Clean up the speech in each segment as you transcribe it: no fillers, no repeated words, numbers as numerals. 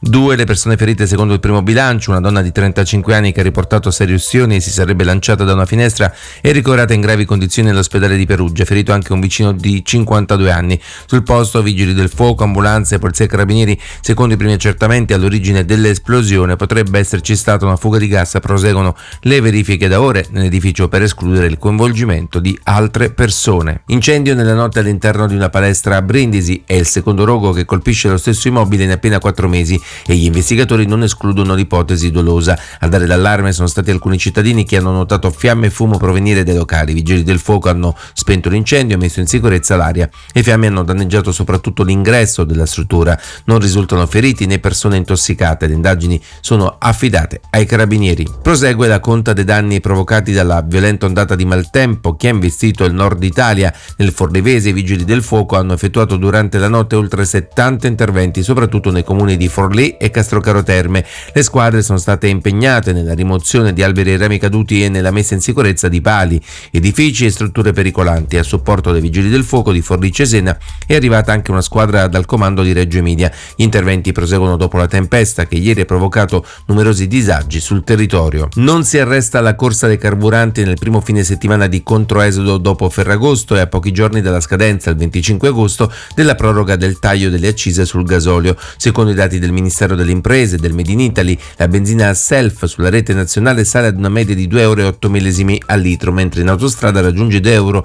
2 le persone ferite secondo il primo bilancio: una donna di 35 anni che ha riportato serie ustioni e si sarebbe lanciata da una finestra e ricoverata in gravi condizioni all'ospedale di Perugia, ferito anche un vicino di 52 anni. Sul posto vigili del fuoco, ambulanze, polizia e carabinieri. Secondo i primi accertamenti, all'origine dell'esplosione potrebbe esserci stata una fuga di gas. Proseguono le verifiche da ore nell'edificio per escludere il coinvolgimento di altre persone. Incendio nella notte all'interno di una palestra a Brindisi. È il secondo rogo che colpisce lo stesso immobile in appena 4 mesi e gli investigatori non escludono l'ipotesi dolosa. A dare l'allarme sono stati alcuni cittadini che hanno notato fiamme e fumo provenire dai locali. I vigili del fuoco hanno spento l'incendio e messo in sicurezza l'area. Le fiamme hanno danneggiato soprattutto l'ingresso della struttura. Non risultano feriti né persone intossicate. Le indagini sono affidate ai carabinieri. Prosegue la conta dei danni provocati dalla violenta ondata di maltempo che ha investito il nord Italia. Nel Forlivese i vigili del fuoco hanno effettuato durante la notte oltre 70 interventi, soprattutto nei comuni di Forlì e Castrocaro Terme. Le squadre sono state impegnate nella rimozione di alberi e rami caduti e nella messa in sicurezza di pali, edifici e strutture pericolanti. A supporto dei vigili del fuoco di Forlì Cesena è arrivata anche una squadra dal comando di Reggio Emilia. Gli interventi proseguono dopo la tempesta che ieri ha provocato numerosi disagi sul territorio. Non si arresta la corsa dei carburanti nel primo fine settimana di controesodo dopo Ferragosto e a pochi giorni dalla scadenza, il 25 agosto, della proroga del taglio delle accise sul gasolio. Secondo i dati del Ministero delle Imprese e del Made in Italy, la benzina a self sulla rete nazionale sale ad una media di 2,08 € al litro, mentre in autostrada raggiunge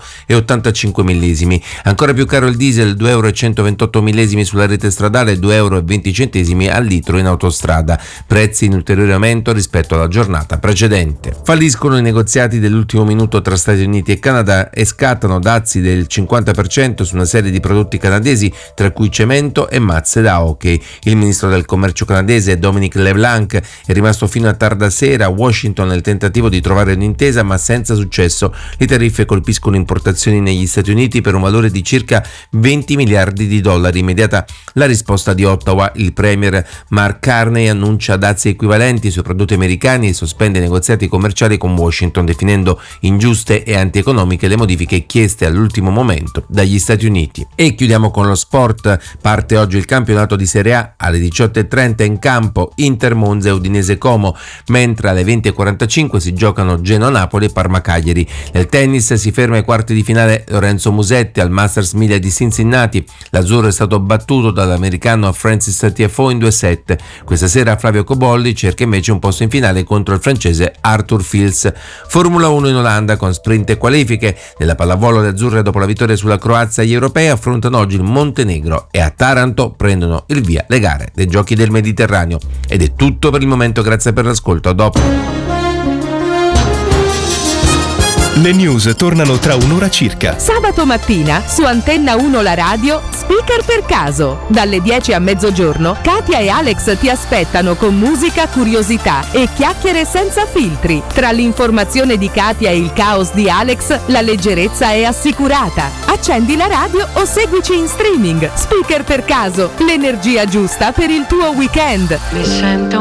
2,85 €. Ancora più caro il diesel, 2,128 € sulla rete stradale e 2,20 € al litro in autostrada, prezzi in ulteriore aumento rispetto alla giornata precedente. Falliscono i negoziati dell'ultimo minuto tra Stati Uniti e Canada e scattano dazi del 50% su una serie di prodotti canadesi, tra cui cemento e mazze da hockey. Il ministro del commercio canadese Dominic LeBlanc è rimasto fino a tarda sera a Washington nel tentativo di trovare un'intesa, ma senza successo. Le tariffe colpiscono importazioni negli Stati Uniti per un valore di circa 20 miliardi di dollari. Immediata la risposta di Ottawa. Il premier Mark Carney annuncia dazi equivalenti sui prodotti americani e sospende i negoziati commerciali con Washington, definendo ingiuste e antieconomiche le modifiche chieste all'ultimo momento dagli Stati Uniti. E chiudiamo con lo sport. Parte oggi il campionato di Serie A. Alle 18:30 in campo Inter Monza e Udinese Como, mentre alle 20:45 si giocano Genoa-Napoli e Parma-Cagliari. Nel tennis si ferma ai quarti di finale Lorenzo Musetti al Masters 1000 di Cincinnati. L'azzurro è stato battuto dall'americano Francis Tiafoe in 2-7. Questa sera Flavio Cobolli cerca invece un posto in finale contro il francese Arthur Fils. Formula 1 in Olanda con sprint e qualifiche. Nella pallavolo le azzurre, dopo la vittoria sulla Croazia agli europei, affrontano oggi il Montenegro e a Taranto prendono il via le gare dei Giochi del Mediterraneo. Ed è tutto per il momento, grazie per l'ascolto, a dopo. Le news tornano tra un'ora circa. Sabato mattina su Antenna 1 La Radio, Speaker per caso. Dalle 10 a mezzogiorno, Katia e Alex ti aspettano con musica, curiosità e chiacchiere senza filtri. Tra l'informazione di Katia e il caos di Alex, la leggerezza è assicurata. Accendi la radio o seguici in streaming. Speaker per caso, l'energia giusta per il tuo weekend. Mi sento